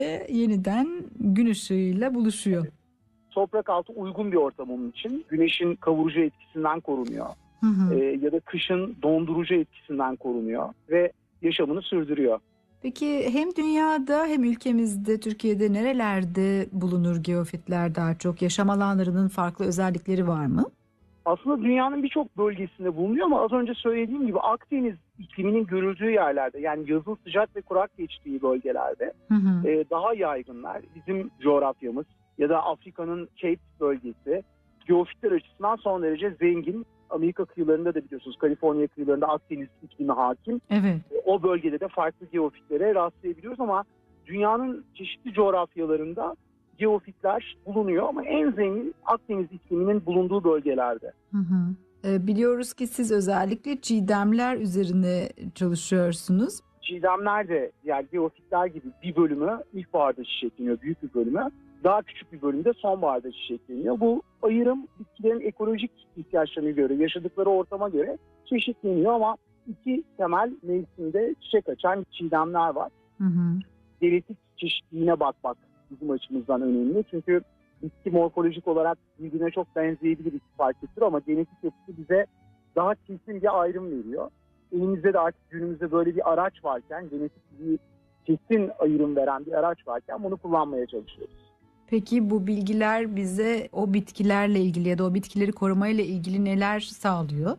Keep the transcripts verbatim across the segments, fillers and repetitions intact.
ve yeniden gün ışığıyla buluşuyor. Toprak altı uygun bir ortam onun için. Güneşin kavurucu etkisinden korunuyor. Hı hı. Ee, ya da kışın dondurucu etkisinden korunuyor ve yaşamını sürdürüyor. Peki hem dünyada hem ülkemizde, Türkiye'de nerelerde bulunur geofitler daha çok? Yaşam alanlarının farklı özellikleri var mı? Aslında dünyanın birçok bölgesinde bulunuyor ama az önce söylediğim gibi Akdeniz ikliminin görüldüğü yerlerde, yani yazın sıcak ve kurak geçtiği bölgelerde Hı hı. e, daha yaygınlar. Bizim coğrafyamız ya da Afrika'nın Cape bölgesi geofitler açısından son derece zengin. Amerika kıyılarında da biliyorsunuz, Kaliforniya kıyılarında Akdeniz iklimi hakim. Evet. O bölgede de farklı geofitlere rastlayabiliyoruz ama dünyanın çeşitli coğrafyalarında geofitler bulunuyor ama en zengin Akdeniz ikliminin bulunduğu bölgelerde. Hı hı. E, biliyoruz ki siz özellikle çiğdemler üzerine çalışıyorsunuz. Çiğdemler de yani geofitler gibi bir bölümü ilkbaharda çiçekleniyor, büyük bir bölümü. Daha küçük bir bölümde sonbaharda çiçekleniyor. Bu ayrım bitkilerin ekolojik ihtiyaçlarına göre, yaşadıkları ortama göre çeşitleniyor ama iki temel mevsimde çiçek açan çiğdemler var. Hı hı. Genetik çeşitliliğine bakmak bizim açımızdan önemli. Çünkü bitki morfolojik olarak birbirine çok benzeyebilir iki farklı tür ama genetik yapısı bize daha kesin bir ayrım veriyor. Elimizde de artık günümüzde böyle bir araç varken, genetik bir kesin ayrım veren bir araç varken bunu kullanmaya çalışıyoruz. Peki bu bilgiler bize o bitkilerle ilgili ya da o bitkileri korumayla ilgili neler sağlıyor?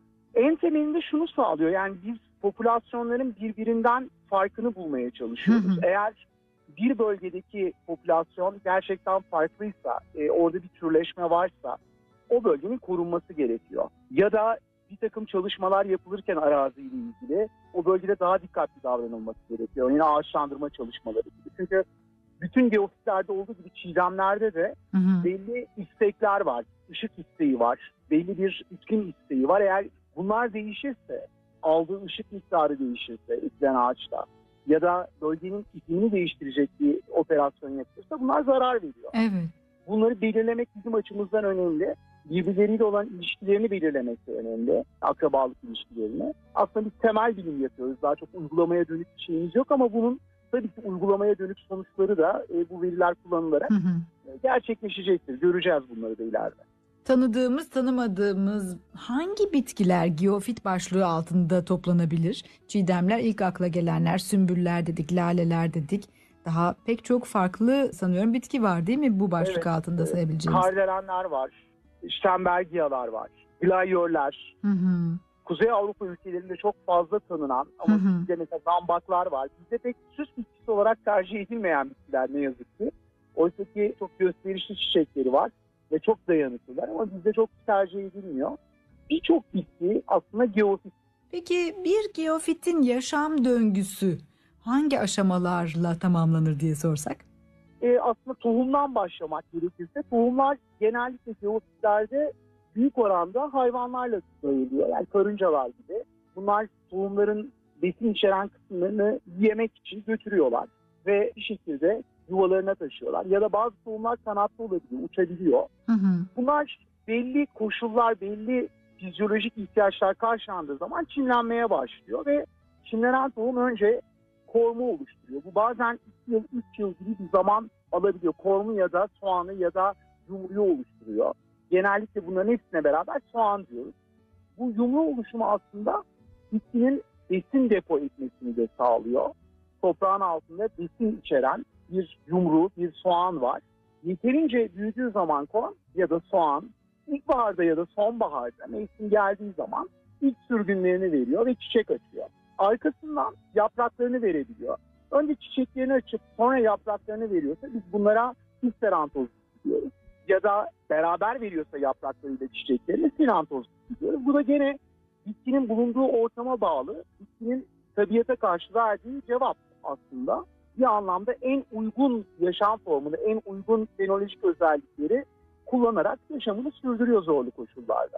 En temelinde şunu sağlıyor, yani biz popülasyonların birbirinden farkını bulmaya çalışıyoruz. Hı hı. Eğer bir bölgedeki popülasyon gerçekten farklıysa, e, orada bir türleşme varsa o bölgenin korunması gerekiyor. Ya da bir takım çalışmalar yapılırken araziyle ilgili o bölgede daha dikkatli davranılması gerekiyor. Yine ağaçlandırma çalışmaları gibi. Çünkü bütün geofitlerde olduğu gibi çiğdemlerde de Hı hı. belli istekler var. Işık isteği var. Belli bir iklim isteği var. Eğer bunlar değişirse, aldığı ışık miktarı değişirse ekilen ağaçta ya da bölgenin iklimini değiştirecek bir operasyon yapılırsa bunlar zarar veriyor. Evet. Bunları belirlemek bizim açımızdan önemli. Birbirleriyle olan ilişkilerini belirlemek de önemli. Akrabalık ilişkilerini. Aslında biz temel bilim yapıyoruz. Daha çok uygulamaya dönük bir şeyimiz yok ama bunun tabii ki uygulamaya dönük sonuçları da e, bu veriler kullanılarak Hı hı. e, gerçekleşecektir. Göreceğiz bunları da ileride. Tanıdığımız, tanımadığımız hangi bitkiler geofit başlığı altında toplanabilir? Çiğdemler ilk akla gelenler, sümbüller dedik, laleler dedik. Daha pek çok farklı sanıyorum bitki var değil mi bu başlık Evet, altında e, sayabileceğimiz? Kardelenler var, Sternbergialar var, Glayorlar. Hı hı. Kuzey Avrupa ülkelerinde çok fazla tanınan ama Hı hı. bizde mesela zambaklar var. Bizde pek süs bitkisi olarak tercih edilmeyen bitkiler ne yazık ki. Oysa ki çok gösterişli çiçekleri var ve çok dayanıklılar ama bizde çok tercih edilmiyor. Birçok bitki aslında geofit. Peki bir geofitin yaşam döngüsü hangi aşamalarla tamamlanır diye sorsak? E, aslında tohumdan başlamak gerekirse tohumlar genellikle geofitlerde büyük oranda hayvanlarla yayılıyor. Yani karıncalar gibi. Bunlar tohumların besin içeren kısımlarını yemek için götürüyorlar ve bir şekilde yuvalarına taşıyorlar. Ya da bazı tohumlar kanatlı olabiliyor, uçabiliyor. Hı hı. Bunlar belli koşullar, belli fizyolojik ihtiyaçlar karşılandığı zaman çimlenmeye başlıyor ve çimlenen tohum önce kormu oluşturuyor. Bu bazen iki yıl, üç yıl gibi bir zaman alabiliyor. Kormu ya da soğanı ya da yumruyu oluşturuyor. Genellikle bunların hepsine beraber soğan diyoruz. Bu yumru oluşumu aslında bitkinin besin depo etmesini de sağlıyor. Toprağın altında besin içeren bir yumru, bir soğan var. Yeterince büyüdüğü zaman korn ya da soğan ilkbaharda ya da sonbaharda mevsim geldiği zaman ilk sürgünlerini veriyor ve çiçek açıyor. Arkasından yapraklarını verebiliyor. Önce çiçeklerini açıp sonra yapraklarını veriyorsa biz bunlara histerantoz diyoruz. Ya da beraber veriyorsa yapraklarıyla çiçeklerini sinantoz diyoruz. Bu da gene bitkinin bulunduğu ortama bağlı, bitkinin tabiata karşı verdiği cevap aslında. Bir anlamda en uygun yaşam formunu, en uygun fenolojik özellikleri kullanarak yaşamını sürdürüyor zorlu koşullarda.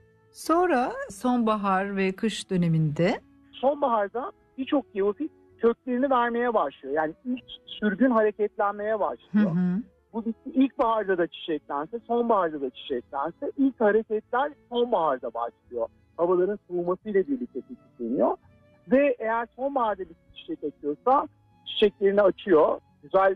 Sonra sonbahar ve kış döneminde Sonbaharda birçok geofit köklerini vermeye başlıyor. Yani ilk sürgün hareketlenmeye başlıyor. hı hı. Bu bitki ilkbaharda da çiçeklense, sonbaharda da çiçeklense ilk hareketler sonbaharda başlıyor. Havaların soğumasıyla birlikte tetikleniyor. Ve eğer sonbaharda bir çiçek açıyorsa çiçeklerini açıyor güzel